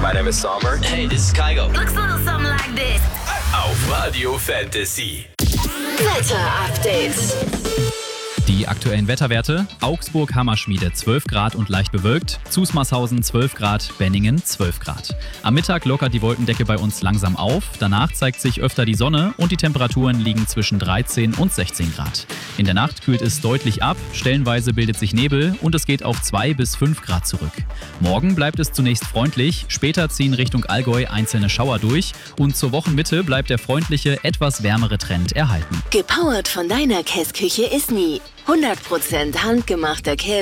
My name is Summer. Hey, this is Kygo. Looks a little something like this. Auf Radio Fantasy. Wetter-Update. Die aktuellen Wetterwerte: Augsburg-Hammerschmiede 12 Grad und leicht bewölkt, Zusmarshausen 12 Grad, Benningen 12 Grad. Am Mittag lockert die Wolkendecke bei uns langsam auf, danach zeigt sich öfter die Sonne und die Temperaturen liegen zwischen 13 und 16 Grad. In der Nacht kühlt es deutlich ab, stellenweise bildet sich Nebel und es geht auf 2 bis 5 Grad zurück. Morgen bleibt es zunächst freundlich, später ziehen Richtung Allgäu einzelne Schauer durch und zur Wochenmitte bleibt der freundliche, etwas wärmere Trend erhalten. Gepowert von deiner Käseküche ist nie 100% handgemachter Käse.